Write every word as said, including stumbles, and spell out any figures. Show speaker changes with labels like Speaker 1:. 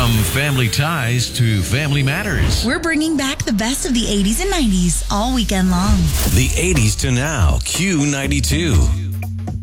Speaker 1: From family ties to family matters.
Speaker 2: We're bringing back the best of the eighties and nineties all weekend long.
Speaker 1: The eighties to now, Q ninety-two.